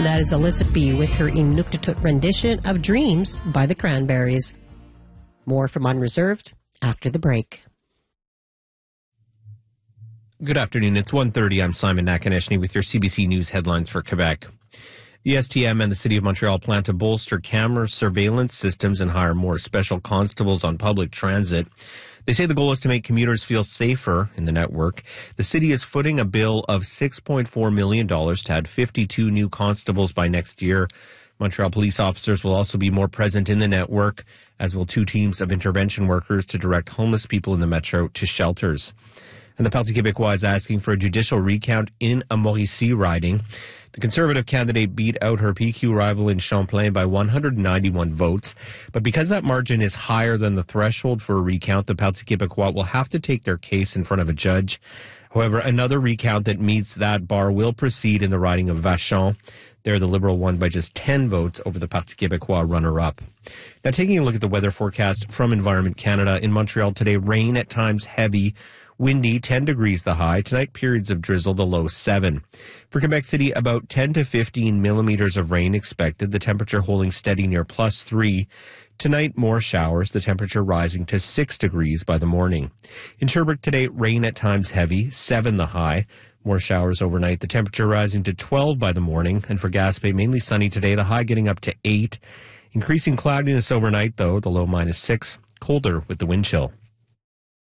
And that is Alyssa B. with her Inuktitut rendition of Dreams by the Cranberries. More from Unreserved after the break. Good afternoon. It's 1:30. I'm Simon Nakaneshny with your CBC News headlines for Quebec. The STM and the City of Montreal plan to bolster camera surveillance systems and hire more special constables on public transit. They say the goal is to make commuters feel safer in the network. The city is footing a bill of $6.4 million to add 52 new constables by next year. Montreal police officers will also be more present in the network, as will 2 teams of intervention workers to direct homeless people in the metro to shelters. And the Parti Québécois is asking for a judicial recount in a Mauricie riding. The Conservative candidate beat out her PQ rival in Champlain by 191 votes. But because that margin is higher than the threshold for a recount, the Parti Québécois will have to take their case in front of a judge. However, another recount that meets that bar will proceed in the riding of Vachon. There, the Liberal won by just 10 votes over the Parti Québécois runner-up. Now, taking a look at the weather forecast from Environment Canada, in Montreal today, rain at times heavy. Windy, 10 degrees the high. Tonight, periods of drizzle, the low 7. For Quebec City, about 10 to 15 millimeters of rain expected, the temperature holding steady near +3. Tonight, more showers, the temperature rising to 6 degrees by the morning. In Sherbrooke today, rain at times heavy, 7 the high. More showers overnight, the temperature rising to 12 by the morning. And for Gaspé, mainly sunny today, the high getting up to 8. Increasing cloudiness overnight, though, the low -6. Colder with the wind chill.